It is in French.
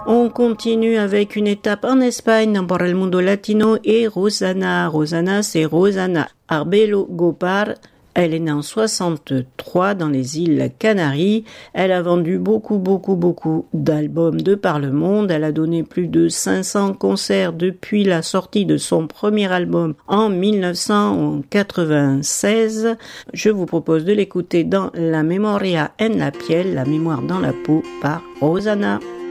On continue avec une étape en Espagne pour el mundo latino et Rosana. Rosana, c'est Rosana Arbelo Gopar. Elle est née en 63 dans les îles Canaries. Elle a vendu beaucoup d'albums de par le monde. Elle a donné plus de 500 concerts depuis la sortie de son premier album en 1996. Je vous propose de l'écouter dans La Memoria en la piel, la mémoire dans la peau par Rosana.